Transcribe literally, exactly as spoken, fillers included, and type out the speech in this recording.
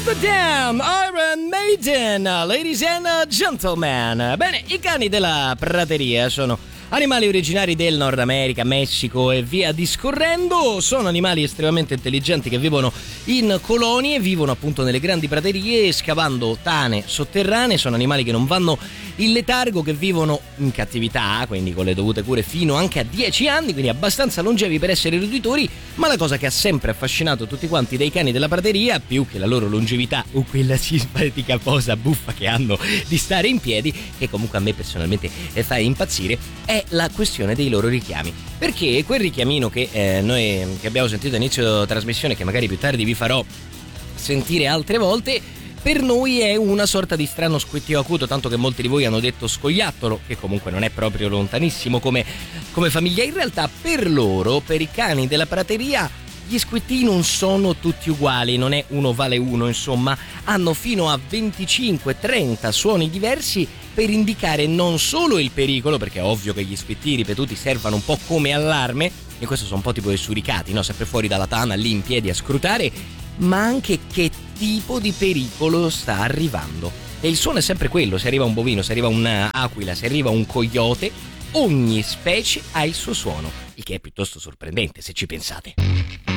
the Damned, Iron Maiden, ladies and gentlemen. Bene, i cani della prateria sono animali originari del Nord America, Messico e via discorrendo. Sono animali estremamente intelligenti che vivono in colonie, vivono appunto nelle grandi praterie scavando tane sotterranee. Sono animali che non vanno in letargo, che vivono in cattività, quindi con le dovute cure, fino anche a dieci anni, quindi abbastanza longevi per essere roditori. Ma la cosa che ha sempre affascinato tutti quanti dei cani della prateria, più che la loro longevità o quella simpatica posa buffa che hanno di stare in piedi, che comunque a me personalmente fa impazzire, è la questione dei loro richiami. Perché quel richiamino che eh, noi che abbiamo sentito all'inizio trasmissione, che magari più tardi vi farò sentire altre volte, per noi è una sorta di strano squittio acuto, tanto che molti di voi hanno detto scoiattolo, che comunque non è proprio lontanissimo come, come famiglia. In realtà per loro, per i cani della prateria, gli squittini non sono tutti uguali, non è uno vale uno, insomma, hanno fino a venticinque trenta suoni diversi per indicare non solo il pericolo, perché è ovvio che gli squittini ripetuti servano un po' come allarme, e questo sono un po' tipo i suricati, no? Sempre fuori dalla tana, lì in piedi a scrutare, ma anche che tipo di pericolo sta arrivando. E il suono è sempre quello: se arriva un bovino, se arriva un'aquila, se arriva un coyote, ogni specie ha il suo suono, il che è piuttosto sorprendente se ci pensate.